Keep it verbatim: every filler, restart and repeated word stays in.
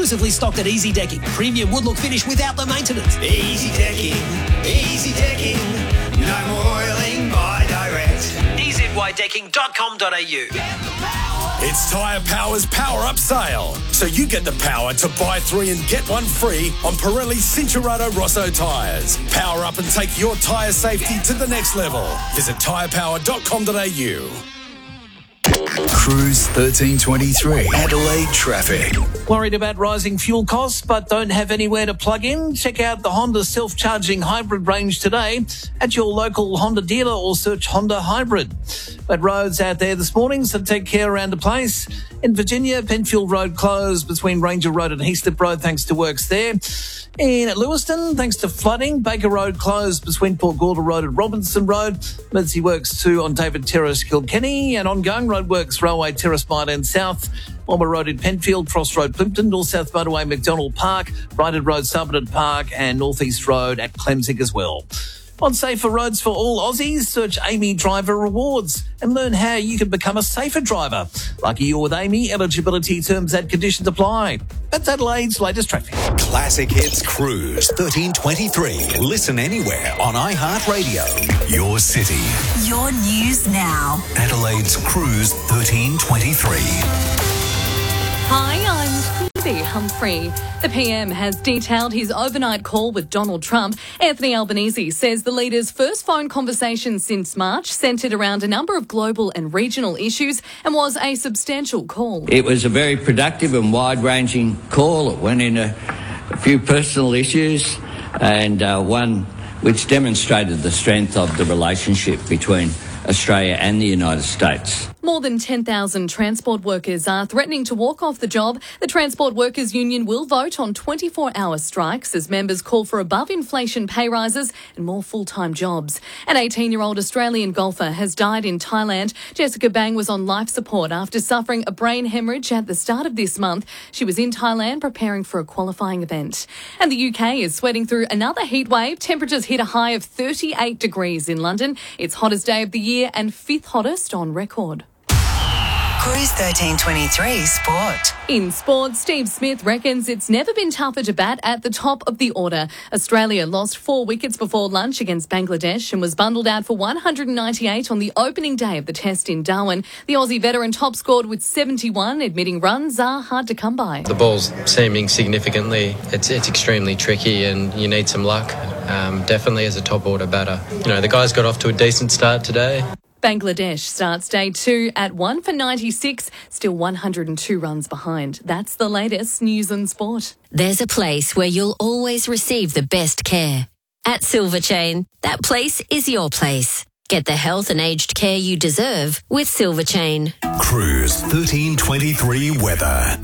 exclusively stocked at Easy Decking. Premium wood-look finish without the maintenance. Easy Decking, Easy Decking, no more oiling by direct. e z y decking dot com dot a u. It's Tyre Power's Power Up Sale. So you get the power to buy three and get one free on Pirelli Cincherato Rosso tyres. Power up and take your tyre safety to the next level. Visit tyre power dot com dot a u. Cruise thirteen twenty-three, Adelaide traffic. Worried about rising fuel costs but don't have anywhere to plug in? Check out the Honda self-charging hybrid range today at your local Honda dealer or search Honda Hybrid. But roads out there this morning, so take care around the place. In Virginia, Penfield Road closed between Ranger Road and Heaslip Road thanks to works there. In Lewiston, thanks to flooding, Baker Road closed between Port Gorda Road and Robinson Road. Emergency works too on David Terrace, Kilkenny, and ongoing roadworks Railway Terrace, Mile South, Bomber Road in Penfield, Cross Road, Plimpton, North South Motorway, McDonald Park, Brighton Road, Summerton Park, and North East Road at Clemsig as well. On Safer Roads for All Aussies, search Amy Driver Rewards and learn how you can become a safer driver. Lucky you're with Amy, eligibility terms and conditions apply. That's Adelaide's latest traffic. Classic Hits Cruise thirteen twenty-three. Listen anywhere on iHeartRadio. Your city. Your news now. Adelaide's Cruise thirteen twenty-three. Hi, I'm Phoebe Humphrey. The P M has detailed his overnight call with Donald Trump. Anthony Albanese says the leader's first phone conversation since March centred around a number of global and regional issues and was a substantial call. It was a very productive and wide-ranging call. It went into a few personal issues and uh, one which demonstrated the strength of the relationship between Australia and the United States. More than ten thousand transport workers are threatening to walk off the job. The Transport Workers Union will vote on twenty-four hour strikes as members call for above-inflation pay rises and more full-time jobs. An eighteen-year-old Australian golfer has died in Thailand. Jessica Bang was on life support after suffering a brain hemorrhage at the start of this month. She was in Thailand preparing for a qualifying event. And the U K is sweating through another heat wave. Temperatures hit a high of thirty-eight degrees in London. It's hottest day of the year and fifth hottest on record. Cruise thirteen twenty-three Sport. In sport, Steve Smith reckons it's never been tougher to bat at the top of the order. Australia lost four wickets before lunch against Bangladesh and was bundled out for one hundred ninety-eight on the opening day of the test in Darwin. The Aussie veteran top scored with seventy-one, admitting runs are hard to come by. The ball's seeming significantly, it's it's extremely tricky and you need some luck, um, definitely as a top order batter. You know, the guys got off to a decent start today. Bangladesh starts day two at one for ninety-six, still one hundred two runs behind. That's the latest news and sport. There's a place where you'll always receive the best care. At Silver Chain, that place is your place. Get the health and aged care you deserve with Silver Chain. Cruise thirteen twenty-three weather.